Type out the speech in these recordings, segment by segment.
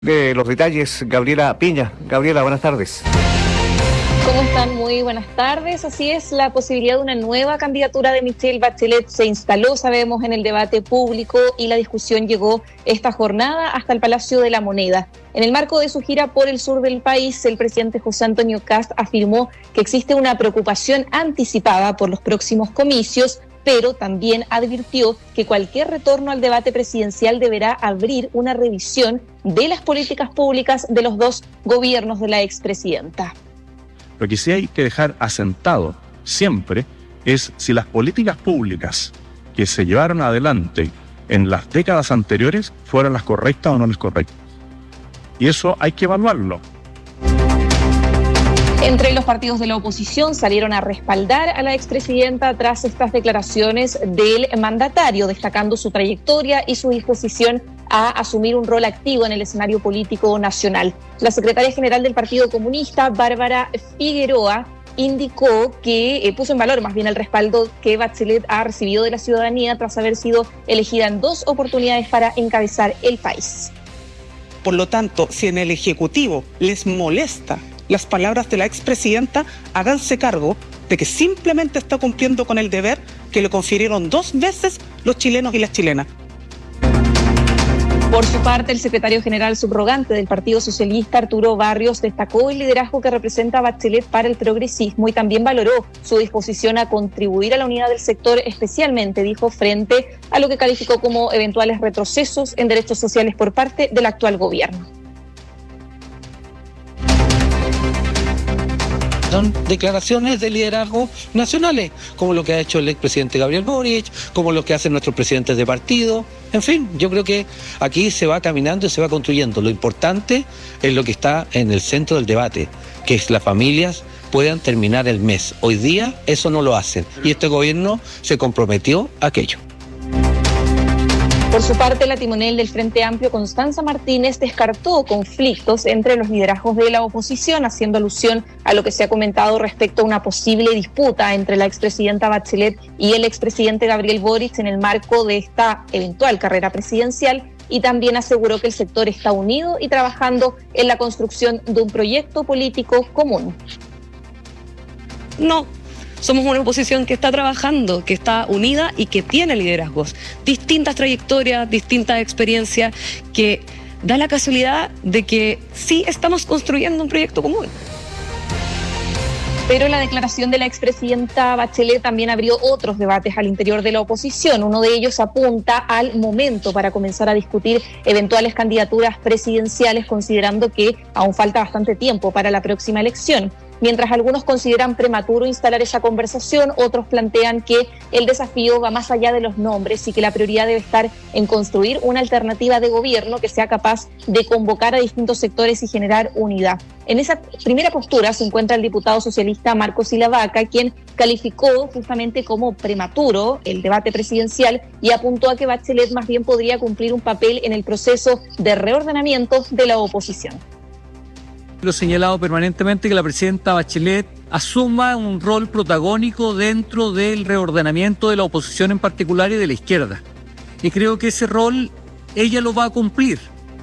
De los detalles, Gabriela Piña. Gabriela, buenas tardes. ¿Cómo están? Muy buenas tardes. Así es, la posibilidad de una nueva candidatura de Michelle Bachelet se instaló, sabemos, en el debate público y la discusión llegó esta jornada hasta el Palacio de la Moneda. En el marco de su gira por el sur del país, el presidente José Antonio Kast afirmó que existe una preocupación anticipada por los próximos comicios, pero también advirtió que cualquier retorno al debate presidencial deberá abrir una revisión de las políticas públicas de los dos gobiernos de la expresidenta. Lo que sí hay que dejar asentado siempre es si las políticas públicas que se llevaron adelante en las décadas anteriores fueron las correctas o no las correctas. Y eso hay que evaluarlo. Entre los partidos de la oposición salieron a respaldar a la expresidenta tras estas declaraciones del mandatario, destacando su trayectoria y su disposición a asumir un rol activo en el escenario político nacional. La secretaria general del Partido Comunista, Bárbara Figueroa, indicó que puso en valor más bien el respaldo que Bachelet ha recibido de la ciudadanía tras haber sido elegida en 2 oportunidades para encabezar el país. Por lo tanto, si en el Ejecutivo les molesta las palabras de la expresidenta, háganse cargo de que simplemente está cumpliendo con el deber que le confirieron 2 veces los chilenos y las chilenas. Por su parte, el secretario general subrogante del Partido Socialista, Arturo Barrios, destacó el liderazgo que representa Bachelet para el progresismo y también valoró su disposición a contribuir a la unidad del sector, especialmente, dijo, frente a lo que calificó como eventuales retrocesos en derechos sociales por parte del actual gobierno. Son declaraciones de liderazgo nacionales, como lo que ha hecho el expresidente Gabriel Boric, como lo que hacen nuestros presidentes de partido. En fin, yo creo que aquí se va caminando y se va construyendo. Lo importante es lo que está en el centro del debate, que es las familias puedan terminar el mes. Hoy día eso no lo hacen y este gobierno se comprometió a aquello. Por su parte, la timonel del Frente Amplio, Constanza Martínez, descartó conflictos entre los liderazgos de la oposición, haciendo alusión a lo que se ha comentado respecto a una posible disputa entre la expresidenta Bachelet y el expresidente Gabriel Boric en el marco de esta eventual carrera presidencial, y también aseguró que el sector está unido y trabajando en la construcción de un proyecto político común. No. Somos una oposición que está trabajando, que está unida y que tiene liderazgos, distintas trayectorias, distintas experiencias, que da la casualidad de que sí estamos construyendo un proyecto común. Pero la declaración de la expresidenta Bachelet también abrió otros debates al interior de la oposición. Uno de ellos apunta al momento para comenzar a discutir eventuales candidaturas presidenciales, considerando que aún falta bastante tiempo para la próxima elección. Mientras algunos consideran prematuro instalar esa conversación, otros plantean que el desafío va más allá de los nombres y que la prioridad debe estar en construir una alternativa de gobierno que sea capaz de convocar a distintos sectores y generar unidad. En esa primera postura se encuentra el diputado socialista Marco Silavaca, quien calificó justamente como prematuro el debate presidencial y apuntó a que Bachelet más bien podría cumplir un papel en el proceso de reordenamiento de la oposición. Lo he señalado permanentemente que la presidenta Bachelet asuma un rol protagónico dentro del reordenamiento de la oposición en particular y de la izquierda. Y creo que ese rol ella lo va a cumplir.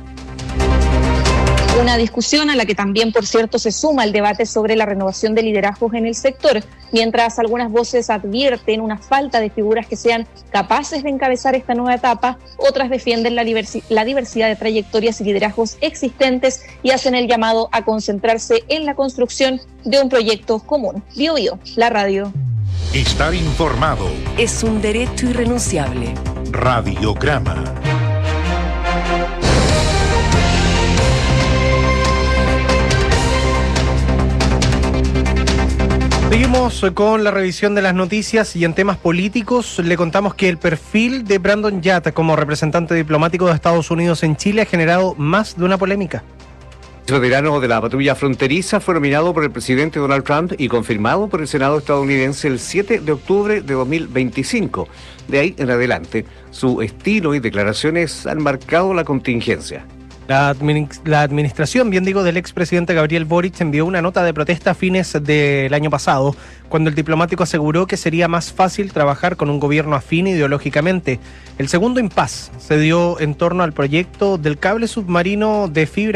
Una discusión a la que también, por cierto, se suma el debate sobre la renovación de liderazgos en el sector, mientras algunas voces advierten una falta de figuras que sean capaces de encabezar esta nueva etapa, otras defienden la diversidad de trayectorias y liderazgos existentes y hacen el llamado a concentrarse en la construcción de un proyecto común. Bio Bio, la radio. Estar informado es un derecho irrenunciable. Radiograma. Seguimos con la revisión de las noticias y en temas políticos le contamos que el perfil de Brandon Yata como representante diplomático de Estados Unidos en Chile ha generado más de una polémica. El veterano de la patrulla fronteriza fue nominado por el presidente Donald Trump y confirmado por el Senado estadounidense el 7 de octubre de 2025. De ahí en adelante, su estilo y declaraciones han marcado la contingencia. La administración, bien digo, del expresidente Gabriel Boric envió una nota de protesta a fines del año pasado, cuando el diplomático aseguró que sería más fácil trabajar con un gobierno afín ideológicamente. El segundo impas se dio en torno al proyecto del cable submarino de fibra